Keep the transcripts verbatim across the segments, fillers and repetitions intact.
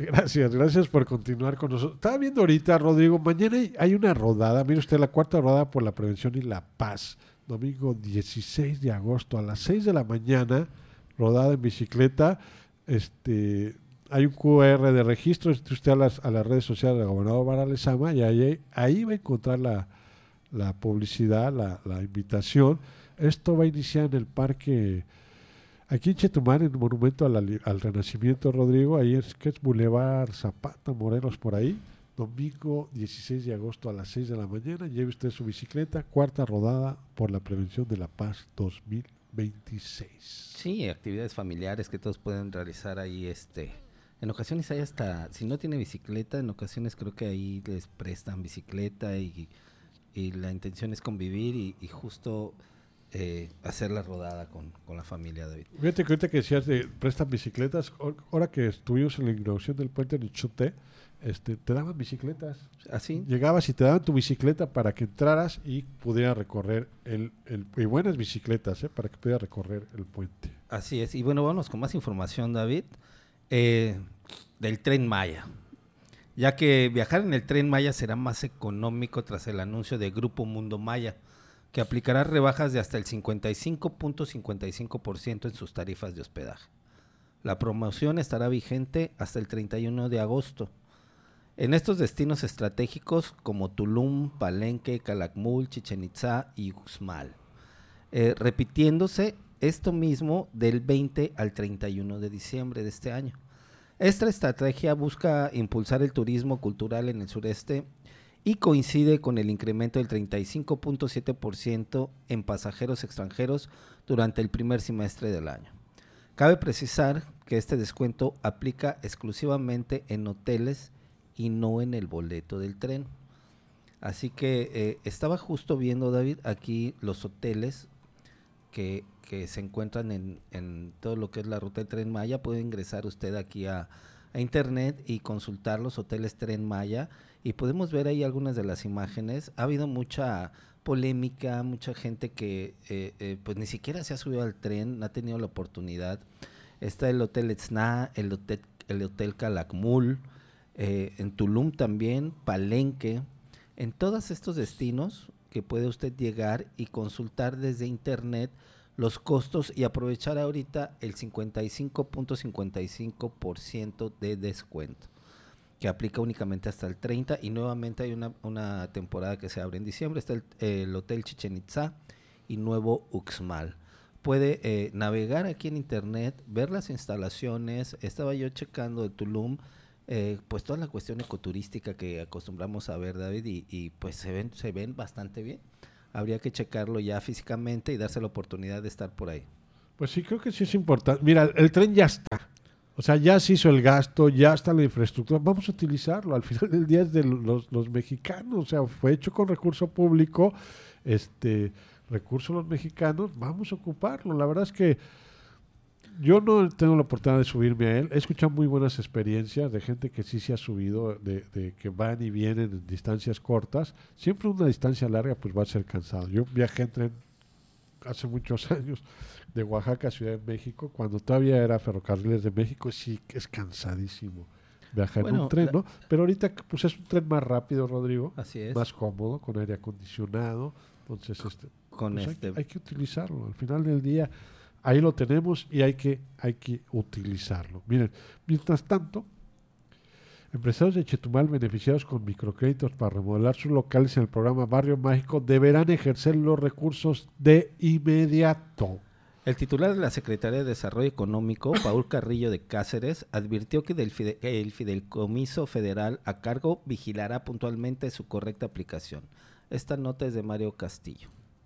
Gracias, gracias por continuar con nosotros. Estaba viendo ahorita, Rodrigo, mañana hay, hay una rodada, mire usted, la cuarta rodada por la prevención y la paz, domingo dieciséis de agosto a las seis de la mañana, rodada en bicicleta, este, hay un cu erre de registro, entre usted a las, a las redes sociales del gobernador Mara Lezama, y ahí, ahí va a encontrar la, la publicidad, la, la invitación. Esto va a iniciar en el parque, aquí en Chetumal, en el Monumento al, al Renacimiento, Rodrigo, ahí es que es Boulevard Zapata, Morelos, por ahí, domingo dieciséis de agosto a las seis de la mañana, lleve usted su bicicleta, cuarta rodada por la prevención de la paz dos mil veintiséis. Sí, actividades familiares que todos pueden realizar ahí, este, en ocasiones hay hasta, si no tiene bicicleta, en ocasiones creo que ahí les prestan bicicleta y, y la intención es convivir y, y justo... Eh, hacer la rodada con, con la familia, David. Fíjate que ahorita que decías de prestan bicicletas, ahora que estuvimos en la inauguración del puente de Chute, este, te daban bicicletas. ¿Así? Llegabas y te daban tu bicicleta para que entraras y pudieras recorrer el, el y buenas bicicletas, ¿eh? Para que pudieras recorrer el puente. Así es. Y bueno, vamos con más información, David, eh, del Tren Maya. Ya que viajar en el Tren Maya será más económico tras el anuncio de Grupo Mundo Maya, que aplicará rebajas de hasta el cincuenta y cinco punto cincuenta y cinco por ciento en sus tarifas de hospedaje. La promoción estará vigente hasta el treinta y uno de agosto. En estos destinos estratégicos como Tulum, Palenque, Calakmul, Chichén Itzá y Uxmal. Eh, repitiéndose esto mismo del veinte al treinta y uno de diciembre de este año. Esta estrategia busca impulsar el turismo cultural en el sureste y coincide con el incremento del treinta y cinco punto siete por ciento en pasajeros extranjeros durante el primer semestre del año. Cabe precisar que este descuento aplica exclusivamente en hoteles y no en el boleto del tren. Así que eh, estaba justo viendo, David, aquí los hoteles que, que se encuentran en, en todo lo que es la ruta del Tren Maya. Puede ingresar usted aquí a, a internet y consultar los hoteles Tren Maya, y podemos ver ahí algunas de las imágenes. Ha habido mucha polémica, mucha gente que eh, eh, pues ni siquiera se ha subido al tren, no ha tenido la oportunidad. Está el Hotel Etzna, el Hotel, el Hotel Calakmul, eh, en Tulum también, Palenque. En todos estos destinos que puede usted llegar y consultar desde internet los costos y aprovechar ahorita el cincuenta y cinco punto cincuenta y cinco por ciento de descuento, que aplica únicamente hasta el treinta, y nuevamente hay una, una temporada que se abre en diciembre. Está el, el Hotel Chichén Itzá y Nuevo Uxmal. Puede eh, navegar aquí en internet, ver las instalaciones. Estaba yo checando de Tulum, eh, pues toda la cuestión ecoturística que acostumbramos a ver, David, y, y pues se ven, se ven bastante bien. Habría que checarlo ya físicamente y darse la oportunidad de estar por ahí. Pues sí, creo que sí es importante. Mira, el tren ya está. O sea, ya se hizo el gasto, ya está la infraestructura, vamos a utilizarlo. Al final del día es de los, los mexicanos, o sea, fue hecho con recurso público, este, recursos los mexicanos, vamos a ocuparlo. La verdad es que yo no tengo la oportunidad de subirme a él, he escuchado muy buenas experiencias de gente que sí se ha subido, de, de que van y vienen en distancias cortas. Siempre una distancia larga pues va a ser cansado. Yo viajé en tren hace muchos años de Oaxaca a Ciudad de México, cuando todavía era Ferrocarriles de México, sí que es cansadísimo viajar bueno, en un tren, la... ¿no? Pero ahorita pues es un tren más rápido, Rodrigo, así es, más cómodo, con aire acondicionado, entonces este, con pues este... hay, hay que utilizarlo. Al final del día ahí lo tenemos y hay que, hay que utilizarlo. Miren, mientras tanto, empresarios de Chetumal beneficiados con microcréditos para remodelar sus locales en el programa Barrio Mágico deberán ejercer los recursos de inmediato. El titular de la Secretaría de Desarrollo Económico, Paul Carrillo de Cáceres, advirtió que del fide- el Fideicomiso Federal a cargo vigilará puntualmente su correcta aplicación. Esta nota es de Mario Castillo.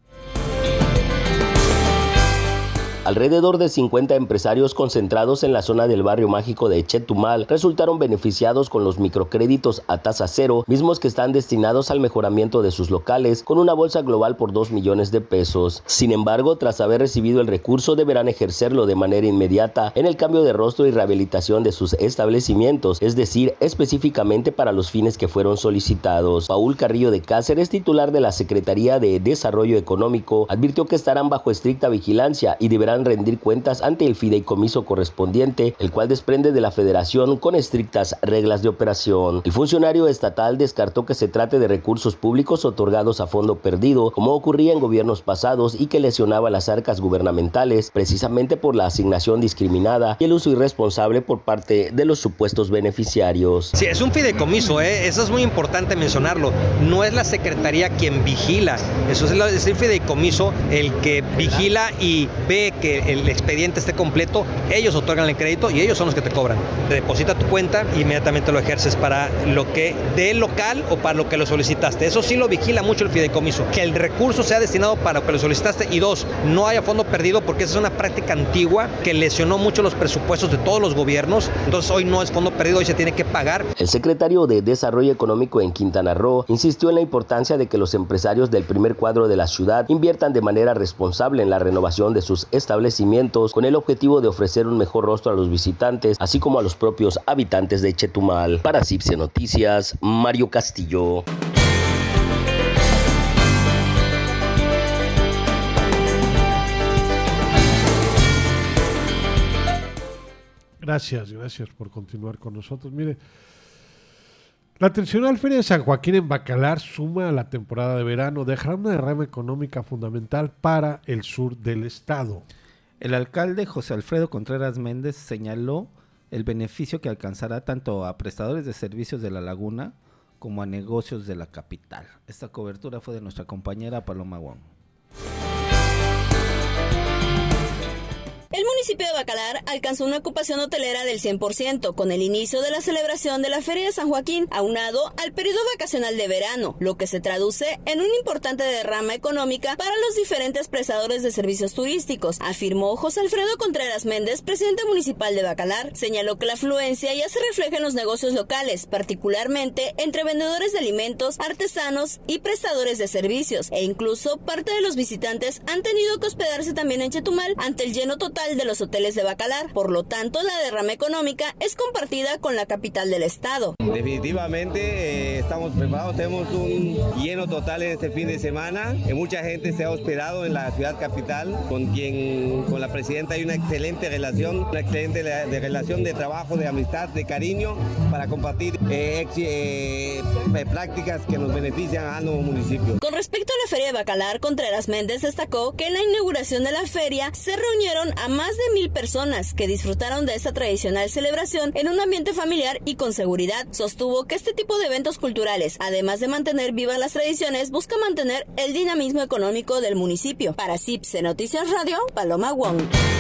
Alrededor de cincuenta empresarios concentrados en la zona del barrio mágico de Chetumal resultaron beneficiados con los microcréditos a tasa cero, mismos que están destinados al mejoramiento de sus locales, con una bolsa global por dos millones de pesos. Sin embargo, tras haber recibido el recurso, deberán ejercerlo de manera inmediata en el cambio de rostro y rehabilitación de sus establecimientos, es decir, específicamente para los fines que fueron solicitados. Paul Carrillo de Cáceres, titular de la Secretaría de Desarrollo Económico, advirtió que estarán bajo estricta vigilancia y deberán deberán rendir cuentas ante el fideicomiso correspondiente, el cual desprende de la federación con estrictas reglas de operación. El funcionario estatal descartó que se trate de recursos públicos otorgados a fondo perdido, como ocurría en gobiernos pasados y que lesionaba las arcas gubernamentales, precisamente por la asignación discriminada y el uso irresponsable por parte de los supuestos beneficiarios. Sí, es un fideicomiso, ¿eh? Eso es muy importante mencionarlo. No es la Secretaría quien vigila, eso es, la, es el fideicomiso el que vigila y ve que el expediente esté completo. Ellos otorgan el crédito y ellos son los que te cobran. Te deposita tu cuenta e inmediatamente lo ejerces para lo que del local o para lo que lo solicitaste. Eso sí lo vigila mucho el fideicomiso, que el recurso sea destinado para lo que lo solicitaste, y dos, no haya fondo perdido, porque esa es una práctica antigua que lesionó mucho los presupuestos de todos los gobiernos. Entonces hoy no es fondo perdido, hoy se tiene que pagar. El secretario de Desarrollo Económico en Quintana Roo insistió en la importancia de que los empresarios del primer cuadro de la ciudad inviertan de manera responsable en la renovación de sus establecimientos, con el objetivo de ofrecer un mejor rostro a los visitantes, así como a los propios habitantes de Chetumal. Para Cipse Noticias, Mario Castillo. Gracias, gracias por continuar con nosotros. Mire, la tradicional Feria de San Joaquín en Bacalar suma a la temporada de verano, dejará una derrama económica fundamental para el sur del estado. El alcalde José Alfredo Contreras Méndez señaló el beneficio que alcanzará tanto a prestadores de servicios de la laguna como a negocios de la capital. Esta cobertura fue de nuestra compañera Paloma Wong. El municipio de Bacalar alcanzó una ocupación hotelera del cien por ciento con el inicio de la celebración de la Feria de San Joaquín, aunado al periodo vacacional de verano, lo que se traduce en una importante derrama económica para los diferentes prestadores de servicios turísticos, afirmó José Alfredo Contreras Méndez, presidente municipal de Bacalar. Señaló que la afluencia ya se refleja en los negocios locales, particularmente entre vendedores de alimentos, artesanos y prestadores de servicios, e incluso parte de los visitantes han tenido que hospedarse también en Chetumal ante el lleno total de los hoteles de Bacalar. Por lo tanto, la derrama económica es compartida con la capital del estado. Definitivamente eh, estamos preparados, tenemos un lleno total en este fin de semana. Eh, mucha gente se ha hospedado en la ciudad capital, con quien con la presidenta hay una excelente relación, una excelente de, de relación de trabajo, de amistad, de cariño, para compartir eh, ex, eh, prácticas que nos benefician a nuestro municipio. Con respecto a la Feria de Bacalar, Contreras Méndez destacó que en la inauguración de la feria se reunieron a más de mil personas que disfrutaron de esta tradicional celebración en un ambiente familiar y con seguridad. Sostuvo que este tipo de eventos culturales, además de mantener vivas las tradiciones, busca mantener el dinamismo económico del municipio. Para Cipse Noticias Radio, Paloma Wong.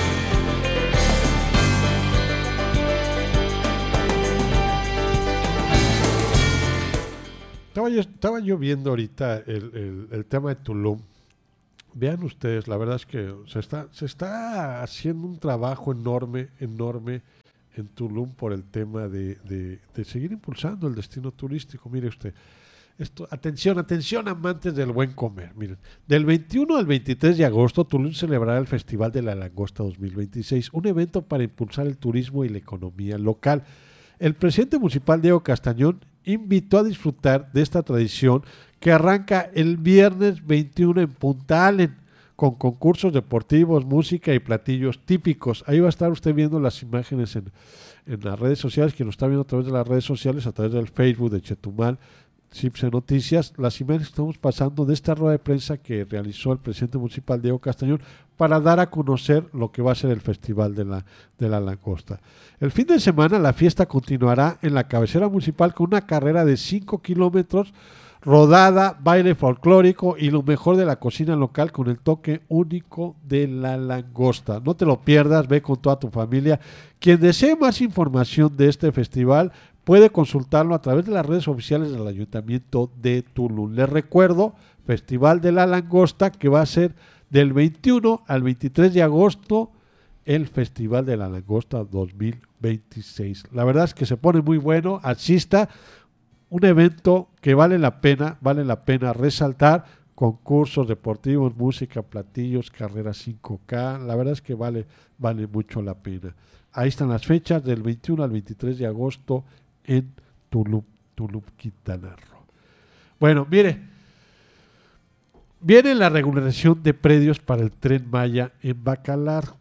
Estaba yo, estaba yo viendo ahorita el, el, el tema de Tulum. Vean ustedes, la verdad es que se está, se está haciendo un trabajo enorme, enorme en Tulum por el tema de, de, de seguir impulsando el destino turístico. Mire usted, esto, atención, atención amantes del buen comer. Miren, del veintiuno al veintitrés de agosto, Tulum celebrará el Festival de la Langosta dos mil veintiséis, un evento para impulsar el turismo y la economía local. El presidente municipal Diego Castañón invitó a disfrutar de esta tradición que arranca el viernes veintiuno en Punta Allen, con concursos deportivos, música y platillos típicos. Ahí va a estar usted viendo las imágenes en, en las redes sociales, quien lo está viendo a través de las redes sociales, a través del Facebook de Chetumal, Cipse Noticias, las imágenes que estamos pasando de esta rueda de prensa que realizó el presidente municipal Diego Castañón para dar a conocer lo que va a ser el Festival de la, de la Langosta. El fin de semana la fiesta continuará en la cabecera municipal con una carrera de cinco kilómetros, rodada, baile folclórico y lo mejor de la cocina local con el toque único de la langosta. No te lo pierdas, ve con toda tu familia. Quien desee más información de este festival puede consultarlo a través de las redes oficiales del Ayuntamiento de Tulum. Les recuerdo, Festival de la Langosta, que va a ser del veintiuno al veintitrés de agosto, el Festival de la Langosta dos mil veintiséis. La verdad es que se pone muy bueno, asista, un evento que vale la pena, vale la pena resaltar, concursos deportivos, música, platillos, carreras cinco K, la verdad es que vale, vale mucho la pena. Ahí están las fechas del veintiuno al veintitrés de agosto en Tulum, Tulum, Quintana Roo. Bueno, mire, viene la regularización de predios para el Tren Maya en Bacalar.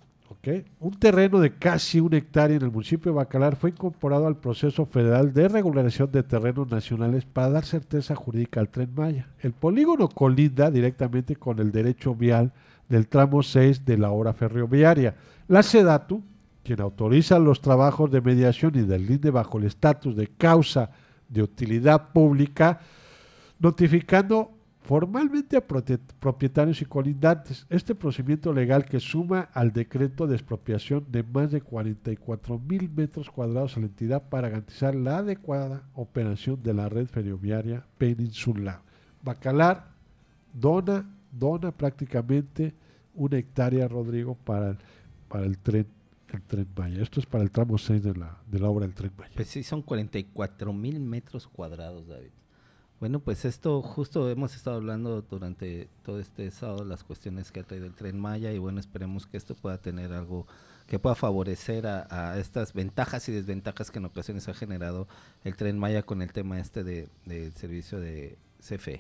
¿Okay? Un terreno de casi una hectárea en el municipio de Bacalar fue incorporado al proceso federal de regularización de terrenos nacionales para dar certeza jurídica al Tren Maya. El polígono colinda directamente con el derecho vial del tramo seis de la obra ferroviaria. La SEDATU, quien autoriza los trabajos de mediación y deslinde bajo el estatus de causa de utilidad pública, notificando formalmente a propietarios y colindantes. Este procedimiento legal que suma al decreto de expropiación de más de cuarenta y cuatro mil metros cuadrados a la entidad para garantizar la adecuada operación de la red ferroviaria peninsular. Bacalar dona, dona prácticamente una hectárea, Rodrigo, para el, para el tren el Tren Maya. Esto es para el tramo seis de la, de la obra del Tren Maya. Pues sí, son cuarenta y cuatro mil metros cuadrados, David. Bueno, pues esto justo hemos estado hablando durante todo este sábado, las cuestiones que ha traído el Tren Maya, y bueno, esperemos que esto pueda tener algo que pueda favorecer a, a estas ventajas y desventajas que en ocasiones ha generado el Tren Maya con el tema este de, de servicio de C F E.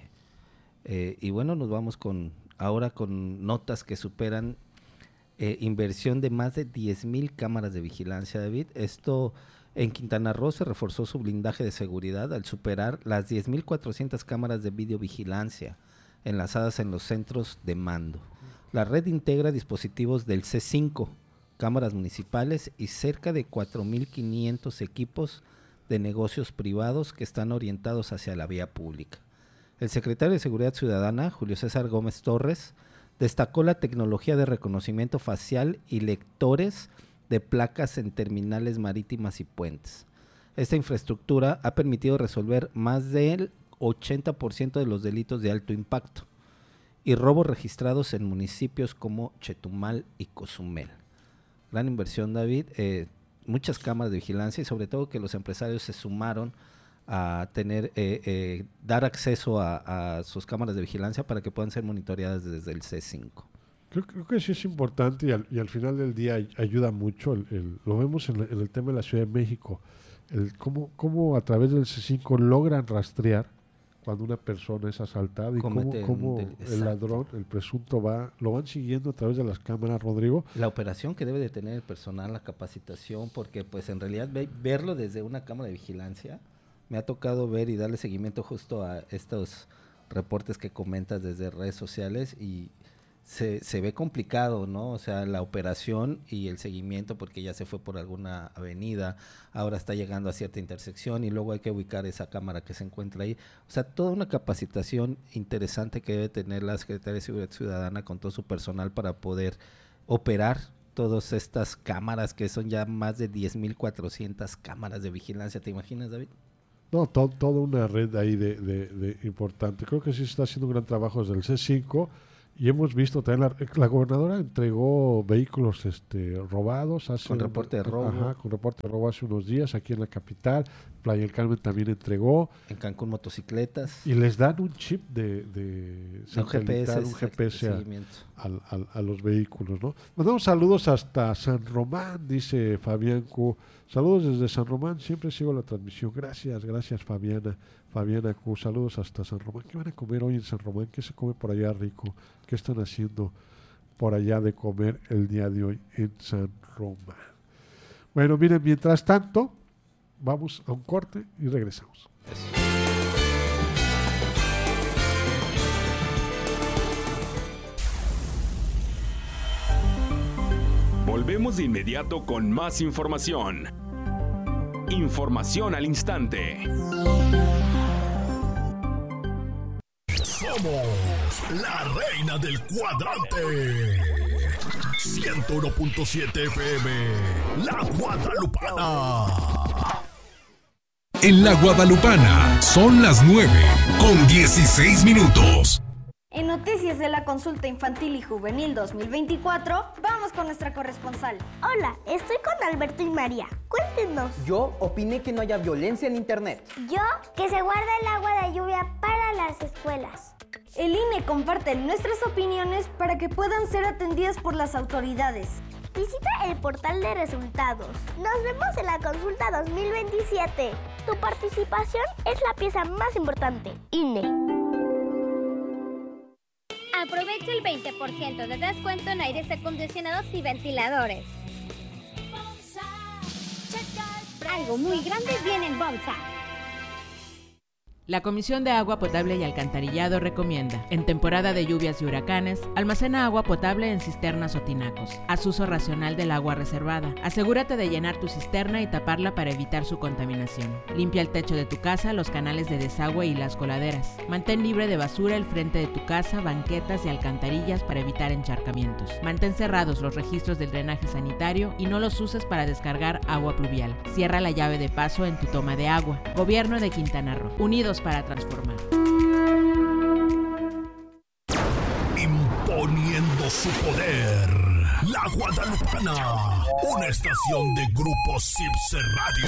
Eh, y bueno, nos vamos con ahora con notas que superan eh, inversión de más de diez mil cámaras de vigilancia, David. Esto en Quintana Roo se reforzó su blindaje de seguridad al superar las diez mil cuatrocientas cámaras de videovigilancia enlazadas en los centros de mando. La red integra dispositivos del C cinco, cámaras municipales y cerca de cuatro mil quinientos equipos de negocios privados que están orientados hacia la vía pública. El secretario de Seguridad Ciudadana, Julio César Gómez Torres, destacó la tecnología de reconocimiento facial y lectores de placas en terminales marítimas y puentes. Esta infraestructura ha permitido resolver más del ochenta por ciento de los delitos de alto impacto y robos registrados en municipios como Chetumal y Cozumel. Gran inversión, David, eh, muchas cámaras de vigilancia y sobre todo que los empresarios se sumaron a tener, eh, eh, dar acceso a, a sus cámaras de vigilancia para que puedan ser monitoreadas desde el C cinco. Creo, creo que sí es importante y al, y al final del día ayuda mucho, el, el, lo vemos en, en el tema de la Ciudad de México, el cómo, cómo a través del C cinco logran rastrear cuando una persona es asaltada y cómo, cómo el ladrón, el presunto va, lo van siguiendo a través de las cámaras, Rodrigo. La operación que debe de tener el personal, la capacitación, porque pues en realidad ve, verlo desde una cámara de vigilancia, me ha tocado ver y darle seguimiento justo a estos reportes que comentas desde redes sociales y Se, se ve complicado, ¿no? O sea, la operación y el seguimiento porque ya se fue por alguna avenida, ahora está llegando a cierta intersección y luego hay que ubicar esa cámara que se encuentra ahí. O sea, toda una capacitación interesante que debe tener la Secretaría de Seguridad Ciudadana con todo su personal para poder operar todas estas cámaras que son ya más de diez mil cuatrocientas cámaras de vigilancia. ¿Te imaginas, David? No, to, toda una red ahí de, de, de importante. Creo que sí se está haciendo un gran trabajo desde el C cinco. Y hemos visto también, la, la gobernadora entregó vehículos este, robados. Hace con reporte de robo. Ajá, con reporte de robo hace unos días aquí en la capital. Playa del Carmen también entregó. En Cancún motocicletas. Y les dan un chip de, de un G P S, un G P S a, a, a, a los vehículos, ¿no? Mandamos saludos hasta San Román, dice Fabián Q. Saludos desde San Román, siempre sigo la transmisión. Gracias, gracias Fabiana. Fabiana Q, saludos hasta San Román. ¿Qué van a comer hoy en San Román? ¿Qué se come por allá rico? ¿Qué están haciendo por allá de comer el día de hoy en San Román? Bueno, miren, mientras tanto, vamos a un corte y regresamos. Volvemos de inmediato con más información. Información al instante. Somos la reina del cuadrante. ciento uno punto siete F M, La Guadalupana. En La Guadalupana son las nueve con dieciséis minutos. En noticias de la consulta infantil y juvenil dos mil veinticuatro, vamos con nuestra corresponsal. Hola, estoy con Alberto y María. Cuéntenos. Yo opiné que no haya violencia en internet. Yo, que se guarda el agua de lluvia para las escuelas. El I N E comparte nuestras opiniones para que puedan ser atendidas por las autoridades. Visita el portal de resultados. Nos vemos en la consulta dos mil veintisiete. Tu participación es la pieza más importante. I N E. Aprovecha el veinte por ciento de descuento en aires acondicionados y ventiladores. Algo muy grande viene en Bomsa. La Comisión de Agua Potable y Alcantarillado recomienda, en temporada de lluvias y huracanes, almacena agua potable en cisternas o tinacos. Haz uso racional del agua reservada. Asegúrate de llenar tu cisterna y taparla para evitar su contaminación. Limpia el techo de tu casa, los canales de desagüe y las coladeras. Mantén libre de basura el frente de tu casa, banquetas y alcantarillas para evitar encharcamientos. Mantén cerrados los registros del drenaje sanitario y no los uses para descargar agua pluvial. Cierra la llave de paso en tu toma de agua. Gobierno de Quintana Roo. Unidos para transformar. Imponiendo su poder, La Guadalupana, una estación de Grupo Cipse Radio.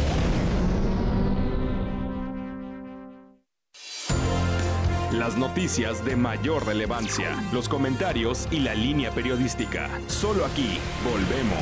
Las noticias de mayor relevancia, los comentarios y la línea periodística. Solo aquí volvemos.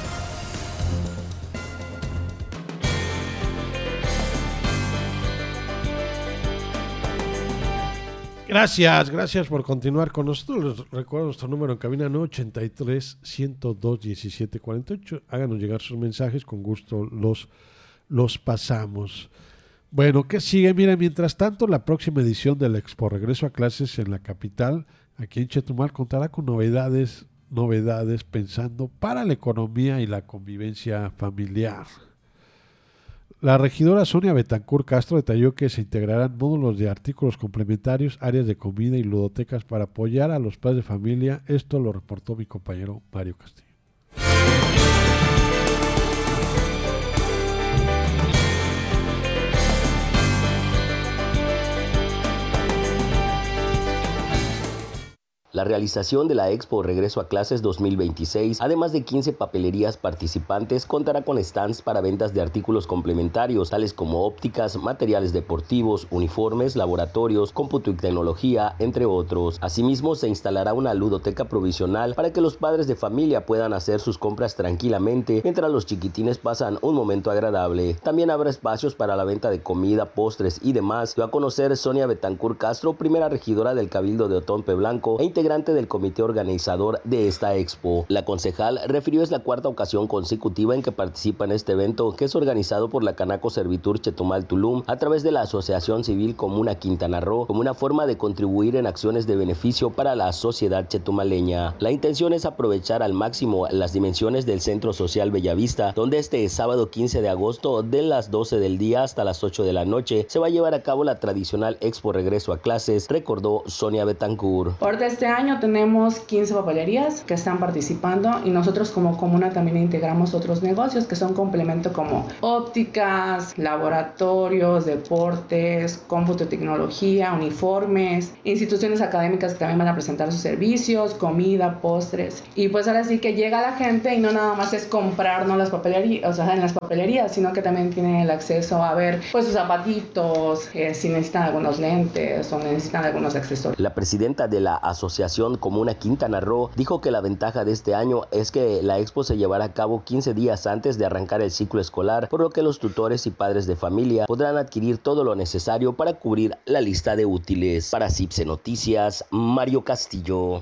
Gracias, gracias por continuar con nosotros. Les recuerdo nuestro número en cabina nueve ochenta y tres, ciento dos, diecisiete cuarenta y ocho. Háganos llegar sus mensajes, con gusto los, los pasamos. Bueno, ¿qué sigue? Miren, mientras tanto, la próxima edición del Expo Regreso a Clases en la capital, aquí en Chetumal, contará con novedades, novedades pensando para la economía y la convivencia familiar. La regidora Sonia Betancur Castro detalló que se integrarán módulos de artículos complementarios, áreas de comida y ludotecas para apoyar a los padres de familia. Esto lo reportó mi compañero Mario Castillo. La realización de la Expo Regreso a Clases dos mil veintiséis, además de quince papelerías participantes, contará con stands para ventas de artículos complementarios, tales como ópticas, materiales deportivos, uniformes, laboratorios, cómputo y tecnología, entre otros. Asimismo, se instalará una ludoteca provisional para que los padres de familia puedan hacer sus compras tranquilamente mientras los chiquitines pasan un momento agradable. También habrá espacios para la venta de comida, postres y demás. Dio a conocer Sonia Betancur Castro, primera regidora del Cabildo de Otompe Blanco e integrante del comité organizador de esta expo. La concejal refirió es la cuarta ocasión consecutiva en que participa en este evento, que es organizado por la Canaco Servitur Chetumal Tulum a través de la Asociación Civil Comuna Quintana Roo, como una forma de contribuir en acciones de beneficio para la sociedad chetumaleña. La intención es aprovechar al máximo las dimensiones del Centro Social Bellavista, donde este sábado quince de agosto de las doce del día hasta las ocho de la noche se va a llevar a cabo la tradicional Expo Regreso a Clases, recordó Sonia Betancur. Ahorita este año tenemos quince papelerías que están participando y nosotros como comuna también integramos otros negocios que son complemento como ópticas, laboratorios, deportes, cómputo y tecnología, uniformes, instituciones académicas que también van a presentar sus servicios, comida, postres. Y pues ahora sí que llega la gente y no nada más es comprarnos las papelerías, o sea, en las papelerías, sino que también tienen el acceso a ver pues sus zapatitos, eh, si necesitan algunos lentes o necesitan algunos accesorios. La presidenta de la Asociación Comuna Quintana Roo dijo que la ventaja de este año es que la expo se llevará a cabo quince días antes de arrancar el ciclo escolar, por lo que los tutores y padres de familia podrán adquirir todo lo necesario para cubrir la lista de útiles. Para Cipse Noticias, Mario Castillo.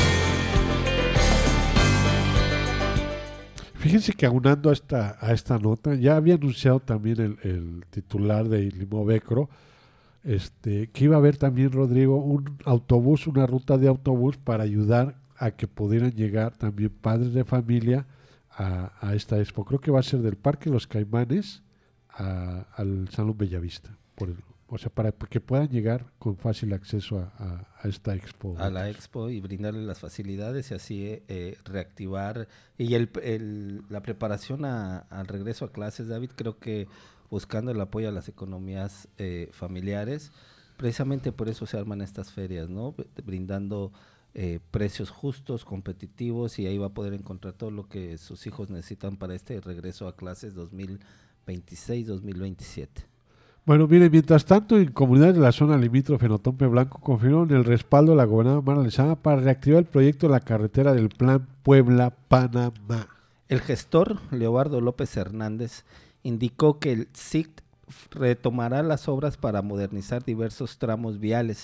Fíjense que aunando a esta, a esta nota, ya había anunciado también el, el titular de Limobecro, Este, que iba a haber también, Rodrigo, un autobús, una ruta de autobús para ayudar a que pudieran llegar también padres de familia a, a esta expo. Creo que va a ser del Parque Los Caimanes a, al Salón Bellavista, por el, o sea, para que puedan llegar con fácil acceso a, a, a esta expo. A la expo y brindarle las facilidades y así eh, reactivar. Y el, el, la preparación a, al regreso a clases, David, creo que buscando el apoyo a las economías eh, familiares, precisamente por eso se arman estas ferias, ¿no? Brindando eh, precios justos, competitivos, y ahí va a poder encontrar todo lo que sus hijos necesitan para este regreso a clases dos mil veintiséis dos mil veintisiete. Bueno, miren, mientras tanto, en comunidades de la zona limítrofe en Otompe Blanco confirmaron el respaldo de la gobernadora Mara Lezama para reactivar el proyecto de la carretera del Plan Puebla-Panamá. El gestor Leobardo López Hernández indicó que el S I C T retomará las obras para modernizar diversos tramos viales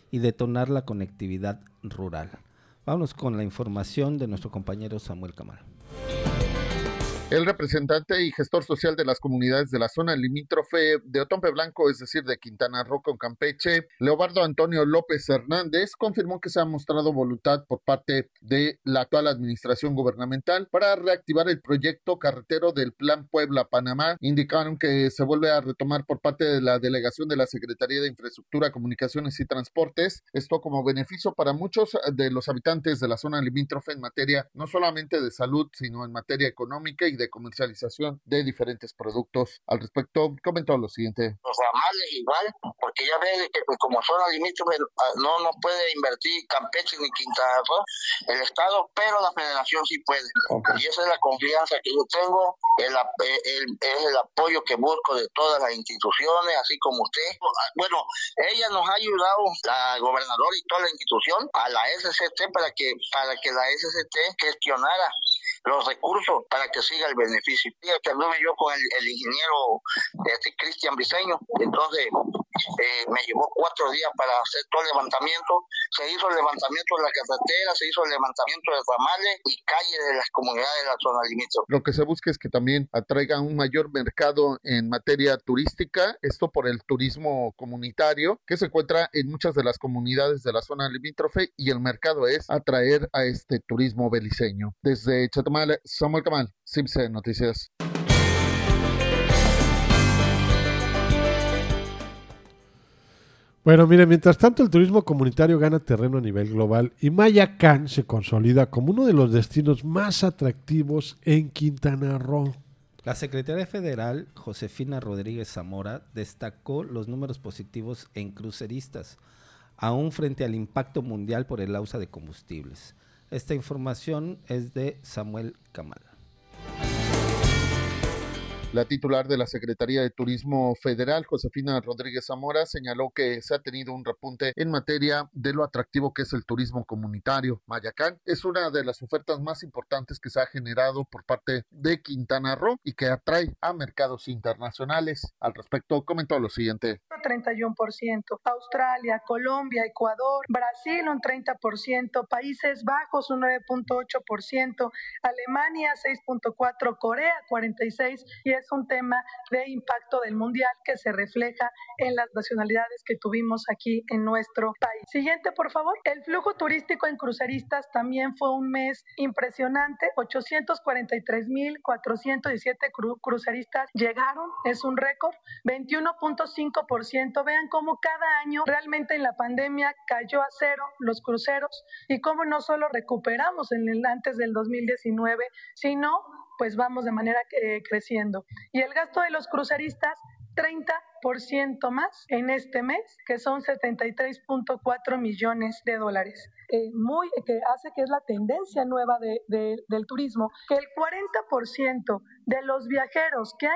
y detonar la conectividad rural. Vamos con la información de nuestro compañero Samuel Camal. El representante y gestor social de las comunidades de la zona limítrofe de Otompe Blanco, es decir, de Quintana Roo con Campeche, Leobardo Antonio López Hernández, confirmó que se ha mostrado voluntad por parte de la actual administración gubernamental para reactivar el proyecto carretero del Plan Puebla-Panamá. Indicaron que se vuelve a retomar por parte de la delegación de la Secretaría de Infraestructura, Comunicaciones y Transportes, esto como beneficio para muchos de los habitantes de la zona limítrofe en materia no solamente de salud, sino en materia económica y de comercialización de diferentes productos. Al respecto, comentó lo siguiente. Los ramales igual, porque ya ve que como zona limítrofe no nos puede invertir Campeche ni Quintana Roo, el Estado, pero la Federación sí puede. Okay. Y esa es la confianza que yo tengo, el, el, es el apoyo que busco de todas las instituciones, así como usted. Bueno, ella nos ha ayudado, la gobernadora y toda la institución, a la S C T para que, para que la S C T gestionara los recursos para que siga el beneficio. Y que anduve yo con el, el ingeniero este, Cristian Briceño, entonces eh, me llevó cuatro días para hacer todo el levantamiento. Se hizo el levantamiento de la carretera, se hizo el levantamiento de ramales y calles de las comunidades de la zona limítrofe. Lo que se busca es que también atraiga un mayor mercado en materia turística, esto por el turismo comunitario que se encuentra en muchas de las comunidades de la zona limítrofe, y el mercado es atraer a este turismo beliceño. Desde Chetumal, Samuel Camal, C I B C Noticias. Bueno, mire, mientras tanto el turismo comunitario gana terreno a nivel global y Mayacán se consolida como uno de los destinos más atractivos en Quintana Roo. La secretaria federal Josefina Rodríguez Zamora destacó los números positivos en cruceristas, aún frente al impacto mundial por el alza de combustibles. Esta información es de Samuel Camal. La titular de la Secretaría de Turismo Federal, Josefina Rodríguez Zamora, señaló que se ha tenido un repunte en materia de lo atractivo que es el turismo comunitario. Mayacán es una de las ofertas más importantes que se ha generado por parte de Quintana Roo y que atrae a mercados internacionales. Al respecto, comentó lo siguiente. treinta y uno por ciento, Australia, Colombia, Ecuador, Brasil un treinta por ciento, Países Bajos un nueve punto ocho por ciento, Alemania seis punto cuatro por ciento, Corea cuarenta y seis por ciento, y es un tema de impacto del mundial que se refleja en las nacionalidades que tuvimos aquí en nuestro país. Siguiente, por favor. El flujo turístico en cruceristas también fue un mes impresionante. ochocientos cuarenta y tres mil cuatrocientos diecisiete cru- cruceristas llegaron, es un récord, veintiuno punto cinco por ciento. Vean cómo cada año realmente en la pandemia cayó a cero los cruceros y cómo no solo recuperamos en el antes del dos mil diecinueve, sino pues vamos de manera eh, creciendo. Y el gasto de los cruceristas, treinta por ciento más en este mes, que son setenta y tres punto cuatro millones de dólares. Eh, muy, que hace que es la tendencia nueva de, de, del turismo, que el cuarenta por ciento de los viajeros que han